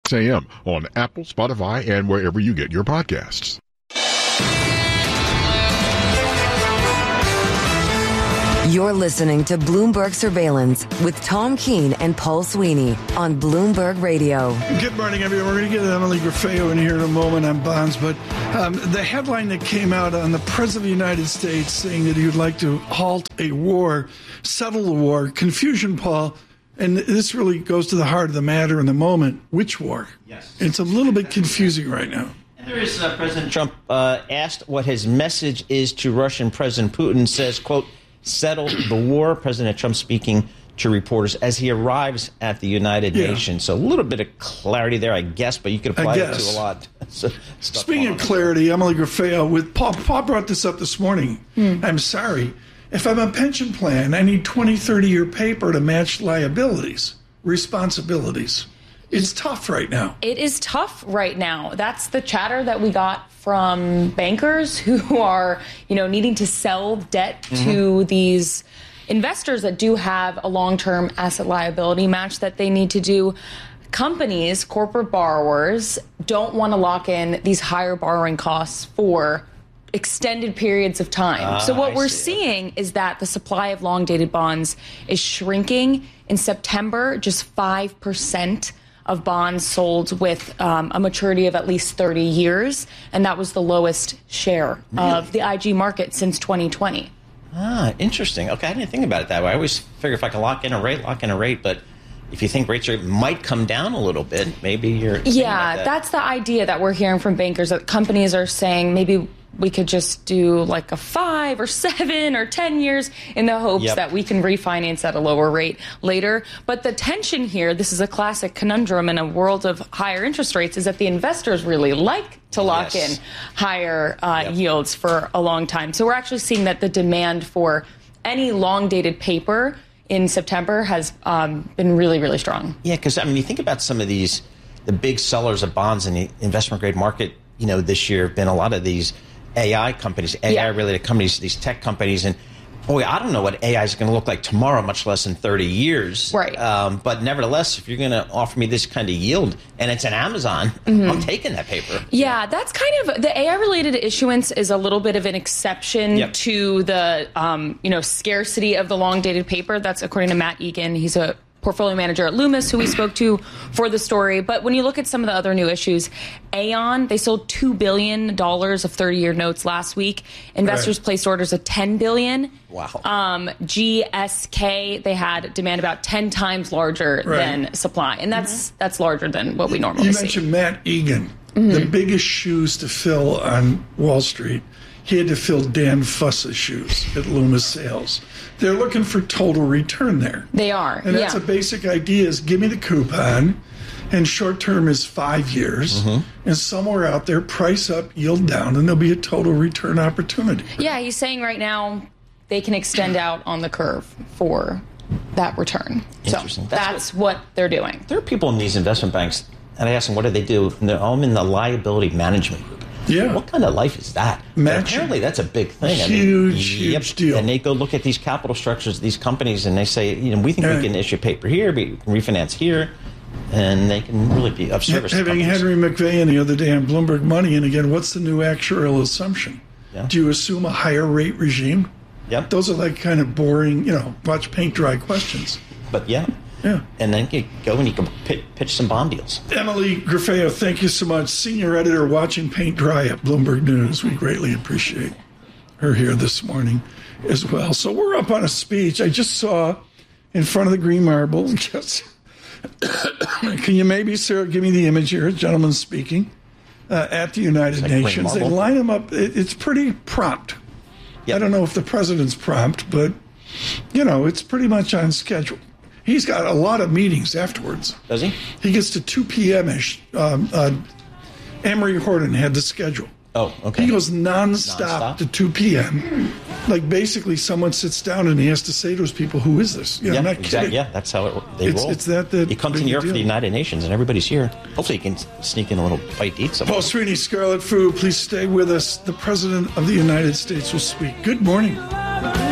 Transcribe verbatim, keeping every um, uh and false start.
A M on Apple, Spotify, and wherever you get your podcasts. You're listening to Bloomberg Surveillance with Tom Keene and Paul Sweeney on Bloomberg Radio. Good morning, everyone. We're going to get Emily Grafeo in here in a moment on bonds, but um, the headline that came out on the President of the United States saying that he would like to halt a war, settle the war, confusion, Paul. And this really goes to the heart of the matter in the moment. Which war? Yes. It's a little bit confusing right now. And there is uh, President Trump uh, asked what his message is to Russian President Putin, says, quote, settle the war. President Trump speaking to reporters as he arrives at the United yeah. Nations. So a little bit of clarity there, I guess, but you could apply it to a lot. so, Speaking of clarity, Emily Grafeo, with Paul, Paul brought this up this morning. Hmm. I'm sorry. If I'm a pension plan, I need twenty, thirty-year paper to match liabilities, responsibilities. It's tough right now. It is tough right now. That's the chatter that we got from bankers who are, you know, needing to sell debt mm-hmm. to these investors that do have a long-term asset liability match that they need to do. Companies, corporate borrowers, don't want to lock in these higher borrowing costs for extended periods of time. Uh, so what I we're see. seeing is that the supply of long-dated bonds is shrinking. In September, just five percent of bonds sold with um, a maturity of at least thirty years, and that was the lowest share really? of the I G market since twenty twenty. Ah, interesting. Okay, I didn't think about it that way. I always figure if I can lock in a rate, lock in a rate, but if you think rates are, might come down a little bit, maybe you're... Yeah, that. that's the idea that we're hearing from bankers, that companies are saying maybe we could just do like a five or seven or ten years in the hopes yep. that we can refinance at a lower rate later. But the tension here, this is a classic conundrum in a world of higher interest rates, is that the investors really like to lock yes. in higher uh, yep. yields for a long time. So we're actually seeing that the demand for any long-dated paper in September has um, been really, really strong. Yeah, because, I mean, you think about some of these, the big sellers of bonds in the investment-grade market, you know, this year have been a lot of these A I companies, A I-related yeah. companies, these tech companies. And, boy, I don't know what A I is going to look like tomorrow, much less in thirty years. Right. Um, but nevertheless, if you're going to offer me this kind of yield, and it's an Amazon, mm-hmm. I'm taking that paper. Yeah, that's kind of, the A I-related issuance is a little bit of an exception yep. to the, um, you know, scarcity of the long-dated paper. That's according to Matt Egan. He's a portfolio manager at Loomis, who we spoke to for the story. But when you look at some of the other new issues, Aon, they sold two billion dollars of thirty-year notes last week. Investors right. placed orders of ten billion dollars. Wow. Um, G S K, they had demand about ten times larger right. than supply. And that's mm-hmm. that's larger than what we normally you see. You mentioned Matt Egan, mm-hmm. the biggest shoes to fill on Wall Street. He had to fill Dan Fuss's shoes at Loomis Sales. They're looking for total return there. They are, And that's yeah. a basic idea is give me the coupon, and short term is five years, mm-hmm. and somewhere out there, price up, yield down, and there'll be a total return opportunity. Yeah, he's saying right now they can extend out on the curve for that return. Interesting. So that's, that's what, what they're doing. There are people in these investment banks, and I ask them, what do they do? And they're all in the liability management group. Yeah. What kind of life is that? Apparently, that's a big thing. Huge, I mean, huge yep. deal. And they go look at these capital structures, these companies, and they say, you know, we think yeah. we can issue paper here, we can refinance here, and they can really be of service. Having to Henry McVeigh the other day on Bloomberg Money, and again, what's the new actuarial assumption? Yeah. Do you assume a higher rate regime? Yep. Those are like kind of boring, you know, watch paint dry questions. But yeah. Yeah. And then you go and you can pitch some bond deals. Emily Grafeo, thank you so much. Senior editor watching paint dry at Bloomberg News. We greatly appreciate her here this morning as well. So we're up on a speech I just saw in front of the Green Marble. Just, can you maybe, sir, give me the image here? A gentleman speaking uh, at the United like Nations. They line him up. It, it's pretty prompt. Yep. I don't know if the president's prompt, but, you know, it's pretty much on schedule. He's got a lot of meetings afterwards. Does he? He gets to two p.m.-ish. Um, uh, Emery Horton had the schedule. Oh, okay. He goes nonstop, nonstop? to two p.m. Like, basically, someone sits down and he has to say to his people, who is this? You know, yeah, I'm not exactly. kidding. Yeah, that's how it, they it's, roll. It's that, that he comes in here for the United Nations, and everybody's here. Hopefully he can sneak in a little bite to eat something. Paul Sweeney, Scarlet Fu, please stay with us. The President of the United States will speak. Good morning.